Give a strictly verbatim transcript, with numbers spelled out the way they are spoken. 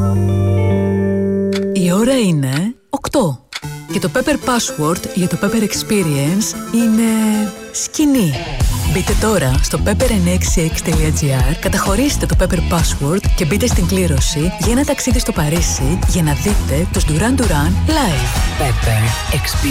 Η ώρα είναι οκτώ. Και το Pepper Password για το Pepper Experience είναι σκηνή. Μπείτε τώρα στο pepper εννιακόσια εξήντα έξι τελεία gr, καταχωρήστε το Pepper Password και μπείτε στην κλήρωση για ένα ταξίδι στο Παρίσι για να δείτε τους Duran Duran live. Pepper Experience.